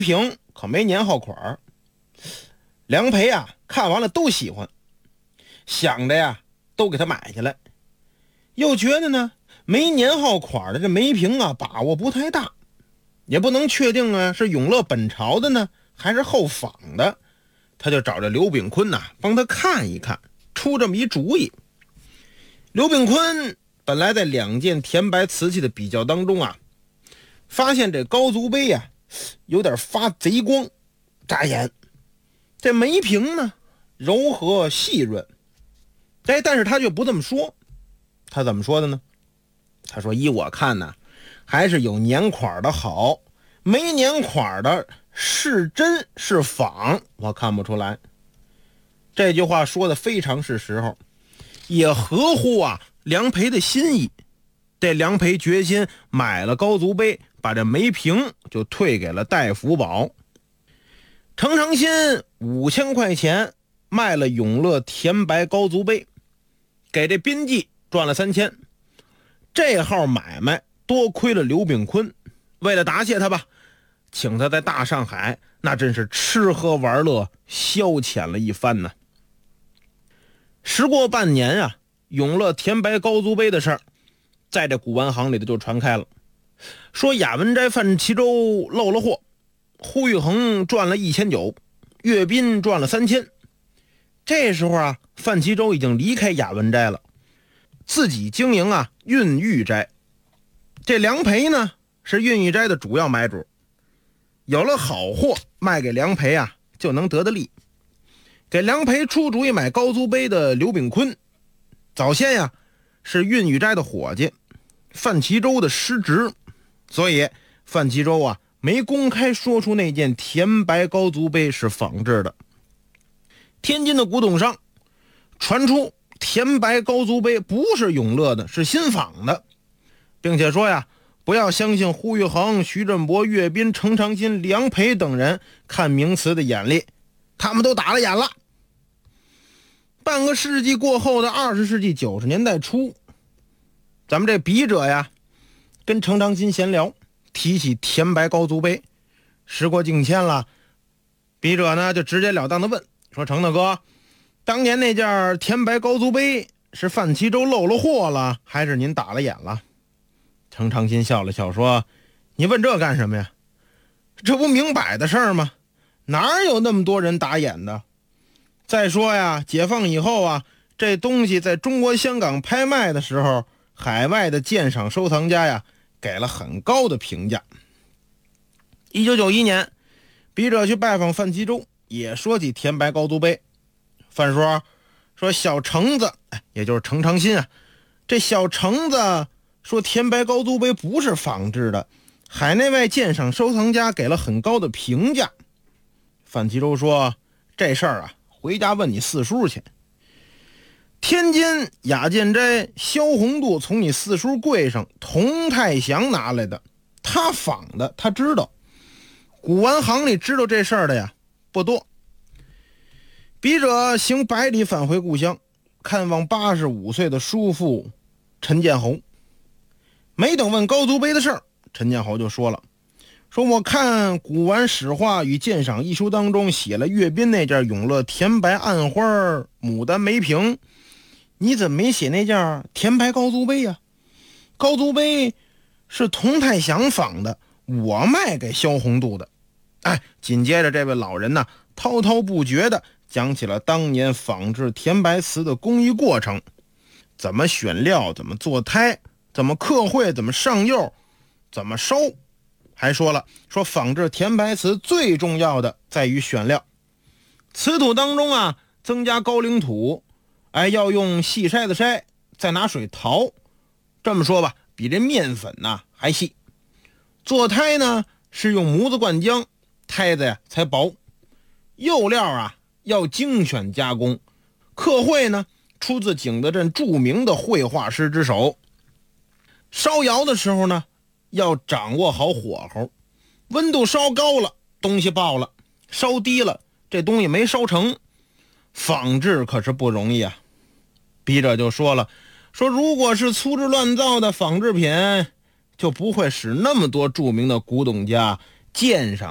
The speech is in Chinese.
瓶可没年号款。梁培啊看完了都喜欢，想着呀都给他买下来，又觉得呢没年号款的这梅瓶啊把握不太大，也不能确定啊是永乐本朝的呢还是后仿的，他就找着刘秉坤呐帮他看一看，出这么一主意。刘秉坤本来在2件甜白瓷器的比较当中啊，发现这高足杯啊有点发贼光扎眼，这梅瓶呢柔和细润，但是他却不这么说。他怎么说的呢？他说依我看呢还是有年款的好，没年款的是真是仿我看不出来。这句话说的非常是时候，也合乎啊梁培的心意。这梁培决心买了高足杯，把这梅瓶就退给了戴福宝。程长新5000块钱卖了永乐甜白高足杯，给这宾记赚了3000。这号买卖多亏了刘秉坤，为了答谢他吧，请他在大上海那真是吃喝玩乐消遣了一番呢。时过半年啊，永乐甜白高足杯的事儿在这古玩行里头就传开了，说雅文斋范其洲漏了货，胡玉衡赚了1900，岳斌赚了3000。这时候啊，范其洲已经离开雅文斋了，自己经营啊运玉斋。这梁培呢是运玉斋的主要买主，有了好货卖给梁培啊就能得的利。给梁培出主意买高足杯的刘秉坤，早先呀是运玉斋的伙计，范其洲的师侄，所以范其洲啊没公开说出那件甜白高足杯是仿制的。天津的古董商传出甜白高足杯不是永乐的，是新仿的，并且说呀不要相信胡玉衡、徐振博、岳斌、程长新、梁培等人看名词的眼力，他们都打了眼了。半个世纪过后的20世纪90年代初，咱们这笔者呀跟程长新闲聊，提起甜白高足杯。时过境迁了，笔者呢就直截了当的问说，程大哥，当年那件甜白高足杯是范其洲漏了货了，还是您打了眼了？程长新笑了笑说，你问这干什么呀？这不明摆的事儿吗？哪有那么多人打眼的？再说呀，解放以后啊，这东西在中国香港拍卖的时候，海外的鉴赏收藏家呀给了很高的评价。1991年，笔者去拜访范其洲，也说起甜白高足杯。范说小橙子，也就是程长新啊，这小橙子说甜白高足杯不是仿制的，海内外鉴赏收藏家给了很高的评价。范其洲说，这事儿啊回家问你四叔去。天津雅鉴斋萧宏度从你四叔柜上童太祥拿来的，他仿的，他知道。古玩行里知道这事儿的呀不多。笔者行100里返回故乡，看望85岁的叔父陈建侯。没等问高足杯的事儿，陈建侯就说了，说我看古玩史话与鉴赏一书当中写了岳斌那件永乐甜白暗花牡丹梅瓶，你怎么没写那件甜白高足杯呀？高足杯是童太祥仿的，我卖给萧宏度的。紧接着这位老人呢滔滔不绝地讲起了当年仿制甜白瓷的工艺过程，怎么选料，怎么做胎，怎么刻绘，怎么上釉，怎么烧。还说了，说仿制甜白瓷最重要的在于选料，瓷土当中啊增加高岭土，要用细筛子筛，再拿水淘，这么说吧，比这面粉呢还细。做胎呢是用模子灌浆，胎子呀才薄。釉料啊要精选加工，刻绘呢出自景德镇著名的绘画师之手。烧窑的时候呢要掌握好火候，温度烧高了东西爆了，烧低了这东西没烧成。仿制可是不容易啊。笔者就说了，说如果是粗制乱造的仿制品，就不会使那么多著名的古董家鉴赏